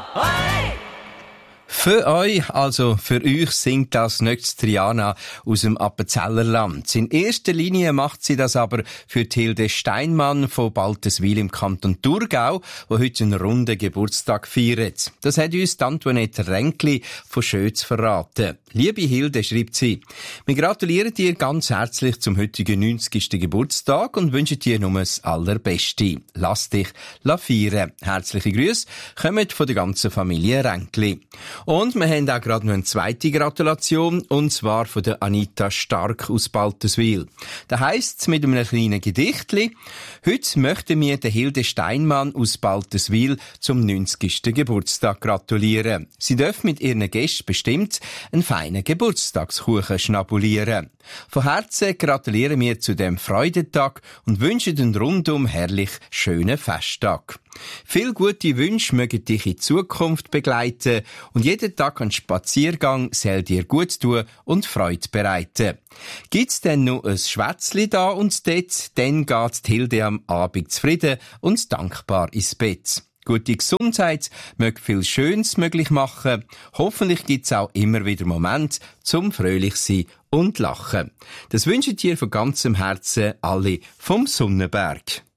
Für euch, also für euch, singt das nächstes Triana aus dem Appenzellerland. In erster Linie macht sie das aber für Hilde Steinmann von Balteswil im Kanton Thurgau, wo heute einen runden Geburtstag feiert. Das hat uns Antoinette Ränkli von Schötz verraten. Liebe Hilde, schreibt sie, wir gratulieren dir ganz herzlich zum heutigen 90. Geburtstag und wünschen dir nur das Allerbeste. Lass dich feiern. Herzliche Grüße kommen von der ganzen Familie Ränkli. Und wir haben auch gerade noch eine zweite Gratulation, und zwar von der Anita Stark aus Balteswil. Da heisst's mit einem kleinen Gedichtli: Heute möchten wir der Hilde Steinmann aus Balteswil zum 90. Geburtstag gratulieren. Sie darf mit ihren Gästen bestimmt einen feinen Geburtstagskuchen schnabulieren. Von Herzen gratulieren wir zu dem Freudentag und wünschen einen rundum herrlich schönen Festtag. Viel gute Wünsche mögen dich in Zukunft begleiten und jeden Tag ein Spaziergang soll dir gut tun und Freude bereiten. Gibt's denn noch ein Schwätzli da und dort, dann geht Hilde am Abend zufrieden und dankbar ins Bett. Gute Gesundheit möge viel Schönes möglich machen. Hoffentlich gibt's auch immer wieder Momente zum fröhlich sein und lachen. Das wünsche ich dir von ganzem Herzen alle vom Sonnenberg.